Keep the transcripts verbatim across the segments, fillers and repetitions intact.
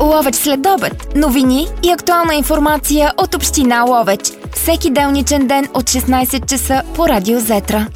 Ловеч след обед. Новини и актуална информация от община Ловеч. Всеки делничен ден от шестнайсет часа по Радио Зетра.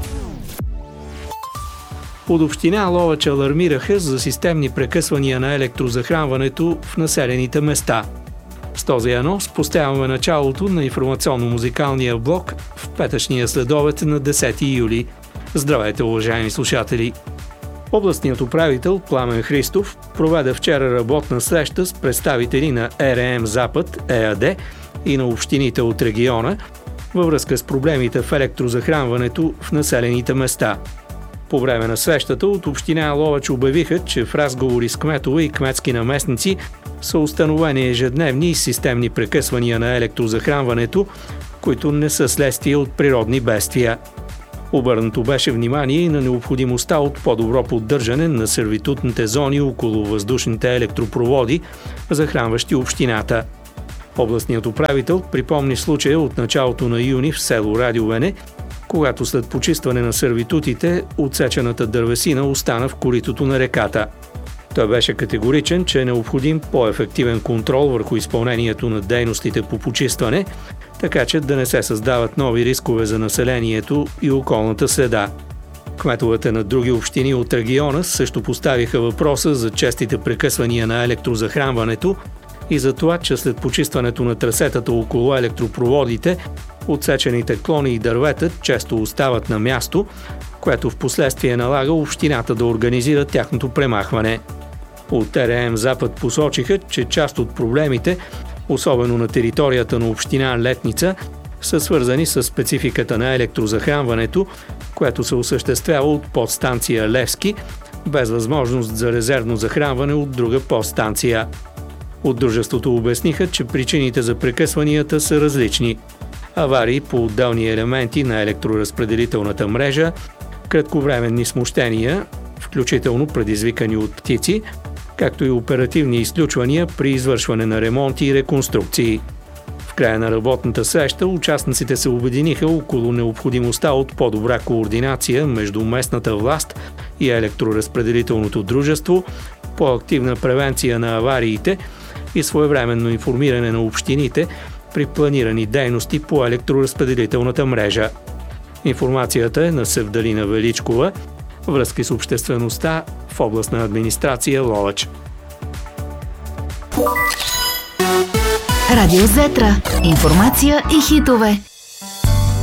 От община Ловеч алармираха за системни прекъсвания на електрозахранването в населените места. С този анонс поставяме началото на информационно-музикалния блок в петъчния следобед на десети юли. Здравейте, уважаеми слушатели! Областният управител Пламен Христов проведе вчера работна среща с представители на ЕРМ Запад ЕАД и на общините от региона във връзка с проблемите в електрозахранването в населените места. По време на срещата от община Ловеч обявиха, че в разговори с кметове и кметски наместници са установени ежедневни и системни прекъсвания на електрозахранването, които не са следствие от природни бедствия. Обърнато беше внимание и на необходимостта от по-добро поддържане на сервитутните зони около въздушните електропроводи, захранващи общината. Областният управител припомни случая от началото на юни в село Радиовене, когато след почистване на сервитутите отсечената дървесина остана в коритото на реката. Той беше категоричен, че е необходим по-ефективен контрол върху изпълнението на дейностите по почистване, така че да не се създават нови рискове за населението и околната среда. Кметовете на други общини от региона също поставиха въпроса за честите прекъсвания на електрозахранването и за това, че след почистването на трасетата около електропроводите, отсечените клони и дървета често остават на място, което в последствие налага общината да организира тяхното премахване. От ЕРМ Запад посочиха, че част от проблемите, особено на територията на община Летница, са свързани с спецификата на електрозахранването, което се осъществява от подстанция Левски, без възможност за резервно захранване от друга подстанция. От дружеството обясниха, че причините за прекъсванията са различни. Аварии по отделни елементи на електроразпределителната мрежа, кратковременни смущения, включително предизвикани от птици, както и оперативни изключвания при извършване на ремонти и реконструкции. В края на работната среща участниците се обединиха около необходимостта от по-добра координация между местната власт и електроразпределителното дружество, по-активна превенция на авариите и своевременно информиране на общините при планирани дейности по електроразпределителната мрежа. Информацията е на Севдалина Величкова, връзки с обществеността в областна администрация Ловеч. Радио Зетра. Информация и хитове.